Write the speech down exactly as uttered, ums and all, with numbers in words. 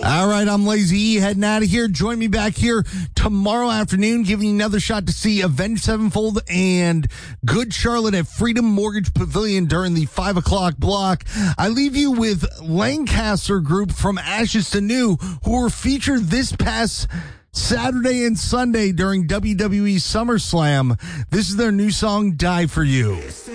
All right, I'm Lazy E heading out of here. Join me back here tomorrow afternoon, giving you another shot to see Avenged Sevenfold and Good Charlotte at Freedom Mortgage Pavilion during the five o'clock block. I leave you with Lancaster Group from Ashes to New, who were featured this past Saturday and Sunday during W W E SummerSlam. This is their new song, Die For You.